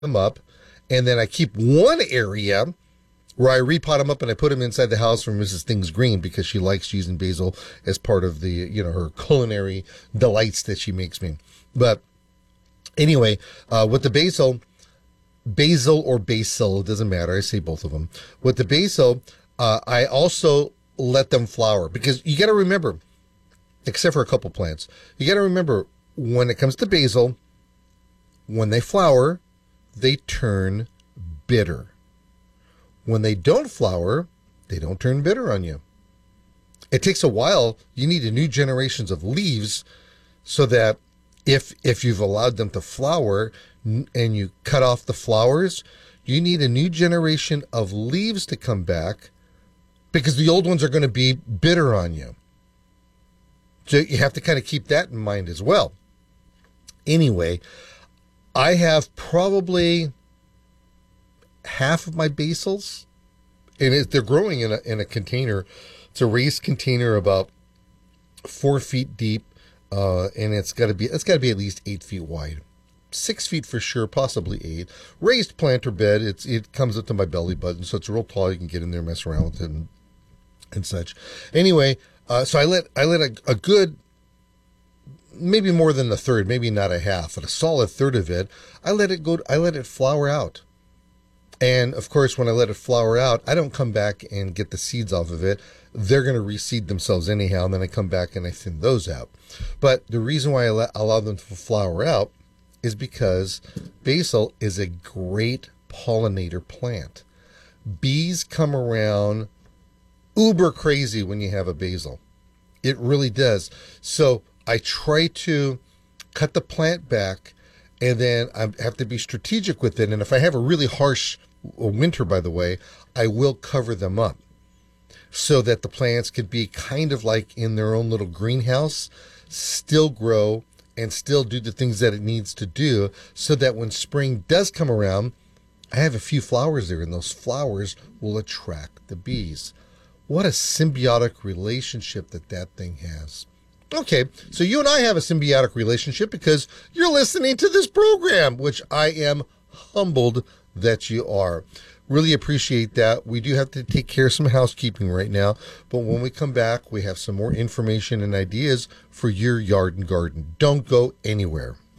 them up, and then I keep one area where I repot them up and I put them inside the house for Mrs. Things Green because she likes using basil as part of the, her culinary delights that she makes me. But anyway, with the basil or basil, it doesn't matter. I say both of them. With the basil, I also let them flower because you got to remember, except for a couple plants, you got to remember when it comes to basil, when they flower, they turn bitter. When they don't flower, they don't turn bitter on you. It takes a while. You need a new generations of leaves so that if you've allowed them to flower and you cut off the flowers, you need a new generation of leaves to come back because the old ones are going to be bitter on you. So you have to kind of keep that in mind as well. Anyway, I have probably half of my basils, and they're growing in a container. It's a raised container about 4 feet deep, and it's got to be at least 8 feet wide, 6 feet for sure, possibly 8. Raised planter bed. It comes up to my belly button, so it's real tall. You can get in there, mess around with it, and such. Anyway, so I let a good, maybe more than a third, maybe not a half, but a solid third of it. I let it flower out. And of course, when I let it flower out, I don't come back and get the seeds off of it. They're going to reseed themselves anyhow, and then I come back and I thin those out. But the reason why I allow them to flower out is because basil is a great pollinator plant. Bees come around uber crazy when you have a basil. It really does. So I try to cut the plant back, and then I have to be strategic with it. And if I have a really harsh winter, by the way, I will cover them up so that the plants could be kind of like in their own little greenhouse, still grow and still do the things that it needs to do, so that when spring does come around, I have a few flowers there, and those flowers will attract the bees. What a symbiotic relationship that thing has. Okay, so you and I have a symbiotic relationship because you're listening to this program, which I am humbled that you are. Really appreciate that. We do have to take care of some housekeeping right now, but when we come back, we have some more information and ideas for your yard and garden. Don't go anywhere.